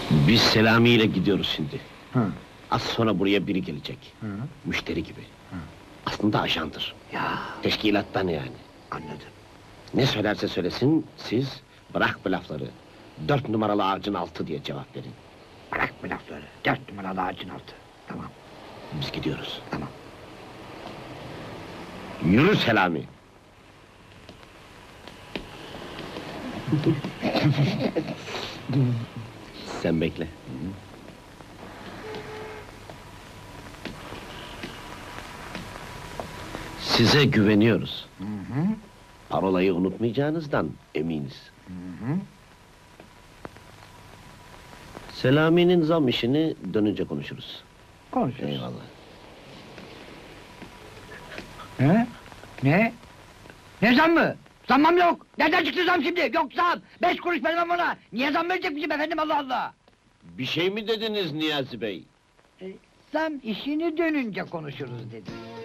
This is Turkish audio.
Biz Selami ile gidiyoruz şimdi. Hı. Az sonra buraya biri gelecek. Hı. Müşteri gibi. Hı. Aslında ajandır. Ya, Teşkilattan yani. anladım. Ne söylerse söylesin, siz bırak bu lafları. 4 numaralı ağacın altı diye cevap verin. Bırak bu lafları. 4 numaralı ağacın altı. Tamam, Biz gidiyoruz. tamam. Yürü Selami! Sen bekle. Size güveniyoruz. Hı hı. Parolayı unutmayacağınızdan eminiz. Hı hı. Selami'nin zam işini dönünce konuşuruz. Konuşuruz. Eyvallah. He? Ne? Ne zam mı? Zammam yok! Nereden çıktı zam şimdi? Yok zam! 5 kuruş vermem ona! Niye zam verecek bizim efendim, Allah Allah! Bir şey mi dediniz Niyazi Bey? Zam işini dönünce konuşuruz dedi.